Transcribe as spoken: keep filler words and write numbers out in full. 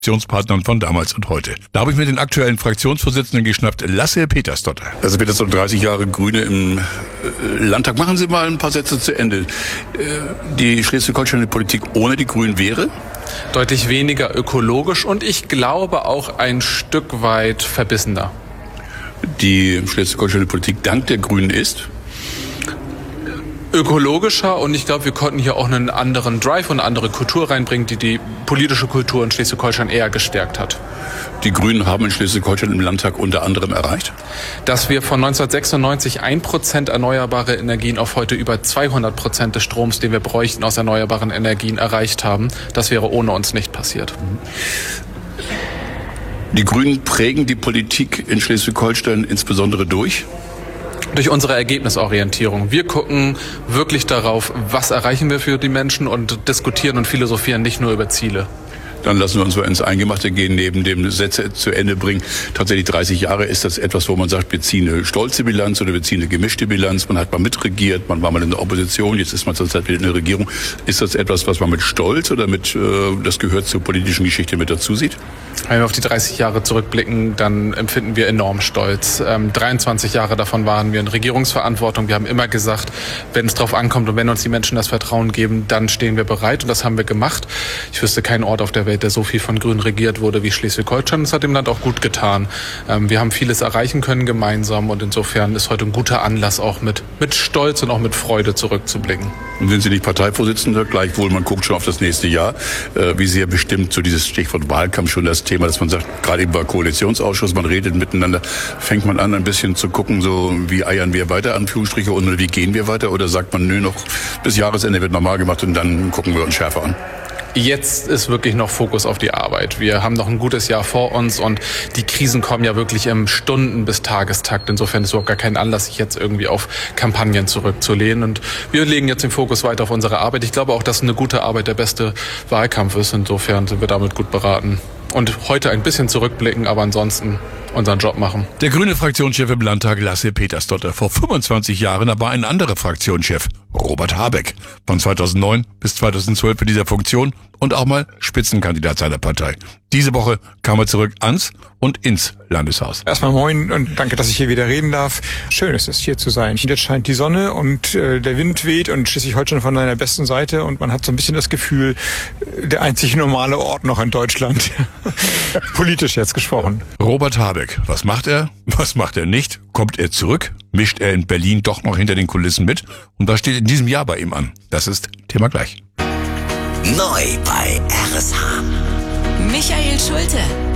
Fraktionspartnern von damals und heute. Da habe ich mir den aktuellen Fraktionsvorsitzenden geschnappt, Lasse Petersdotter. Also bitte so dreißig Jahre Grüne im Landtag. Machen Sie mal ein paar Sätze zu Ende. Die Schleswig-Holsteiner Politik ohne die Grünen wäre? Deutlich weniger ökologisch und ich glaube auch ein Stück weit verbissener. Die Schleswig-Holsteiner Politik dank der Grünen ist? Ökologischer und ich glaube, wir konnten hier auch einen anderen Drive und eine andere Kultur reinbringen, die die politische Kultur in Schleswig-Holstein eher gestärkt hat. Die Grünen haben in Schleswig-Holstein im Landtag unter anderem erreicht? Dass wir von neunzehnhundertsechsundneunzig ein Prozent erneuerbare Energien auf heute über zweihundert Prozent des Stroms, den wir bräuchten, aus erneuerbaren Energien erreicht haben. Das wäre ohne uns nicht passiert. Die Grünen prägen die Politik in Schleswig-Holstein insbesondere durch? Durch unsere Ergebnisorientierung. Wir gucken wirklich darauf, was erreichen wir für die Menschen und diskutieren und philosophieren nicht nur über Ziele. Dann lassen wir uns mal ins Eingemachte gehen, neben dem Sätze zu Ende bringen. Tatsächlich dreißig Jahre ist das etwas, wo man sagt, wir ziehen eine stolze Bilanz oder wir ziehen eine gemischte Bilanz. Man hat mal mitregiert, man war mal in der Opposition, jetzt ist man zurzeit wieder in der Regierung. Ist das etwas, was man mit Stolz oder mit, äh, das gehört zur politischen Geschichte mit dazu sieht? Wenn wir auf die dreißig Jahre zurückblicken, dann empfinden wir enorm Stolz. Ähm, dreiundzwanzig Jahre davon waren wir in Regierungsverantwortung. Wir haben immer gesagt, wenn es drauf ankommt und wenn uns die Menschen das Vertrauen geben, dann stehen wir bereit und das haben wir gemacht. Ich wüsste keinen Ort auf der Welt, der so viel von Grünen regiert wurde wie Schleswig-Holstein. Das hat dem Land auch gut getan. Ähm, wir haben vieles erreichen können gemeinsam und insofern ist heute ein guter Anlass, auch mit, mit Stolz und auch mit Freude zurückzublicken. Und sind Sie nicht Parteivorsitzender? Gleichwohl, man guckt schon auf das nächste Jahr. Äh, wie sehr bestimmt so dieses Stichwort Wahlkampf schon das Thema, dass man sagt, gerade im Koalitionsausschuss, man redet miteinander, fängt man an, ein bisschen zu gucken, so wie eiern wir weiter, Anführungsstriche, und wie gehen wir weiter? Oder sagt man, nö, noch bis Jahresende wird normal gemacht und dann gucken wir uns schärfer an? Jetzt ist wirklich noch Fokus auf die Arbeit. Wir haben noch ein gutes Jahr vor uns und die Krisen kommen ja wirklich im Stunden- bis Tagestakt. Insofern ist es überhaupt gar kein Anlass, sich jetzt irgendwie auf Kampagnen zurückzulehnen. Und wir legen jetzt den Fokus weiter auf unsere Arbeit. Ich glaube auch, dass eine gute Arbeit der beste Wahlkampf ist. Insofern sind wir damit gut beraten. Und heute ein bisschen zurückblicken, aber ansonsten unseren Job machen. Der grüne Fraktionschef im Landtag, Lasse Petersdotter. Vor fünfundzwanzig Jahren aber ein anderer Fraktionschef, Robert Habeck. Von zweitausendneun bis zweitausendzwölf in dieser Funktion und auch mal Spitzenkandidat seiner Partei. Diese Woche kam er zurück ans und ins Landeshaus. Erstmal moin und danke, dass ich hier wieder reden darf. Schön ist es, hier zu sein. Jetzt scheint die Sonne und äh, der Wind weht und Schleswig-Holstein von seiner besten Seite und man hat so ein bisschen das Gefühl, der einzig normale Ort noch in Deutschland. Politisch jetzt gesprochen. Robert Habeck, was macht er? Was macht er nicht? Kommt er zurück? Mischt er in Berlin doch noch hinter den Kulissen mit? Und was steht in diesem Jahr bei ihm an? Das ist Thema gleich. Neu bei R S H. Michael Schulte.